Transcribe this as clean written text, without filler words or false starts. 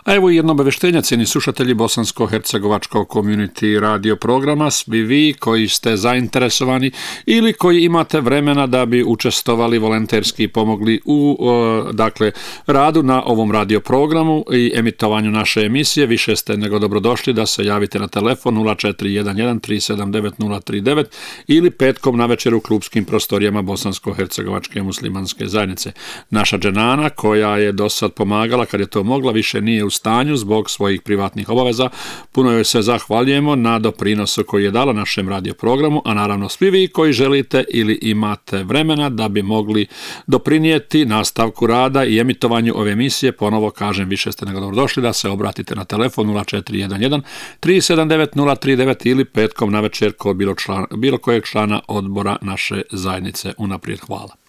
A evo i jedno obaveštenje, cijeni slušatelji Bosansko-hercegovačkog community radio programa, svi vi koji ste zainteresovani ili koji imate vremena da bi učestvovali volonterski i pomogli u radu na ovom radio programu i emitovanju naše emisije, više ste nego dobrodošli da se javite na telefon 0411 379 039 ili petkom na večer u klubskim prostorijama Bosansko-hercegovačke muslimanske zajednice. Naša dženana koja je do sad pomagala kad je to mogla, više nije u stanju zbog svojih privatnih obaveza. Puno joj se zahvaljujemo na doprinosu koji je dala našem radio programu, a naravno svi vi koji želite ili imate vremena da bi mogli doprinijeti nastavku rada i emitovanju ove emisije, ponovo kažem, više ste nego dobrodošli da se obratite na telefon 0411 379 039 ili petkom na večer kod bilo kojeg člana odbora naše zajednice. Unaprijed hvala.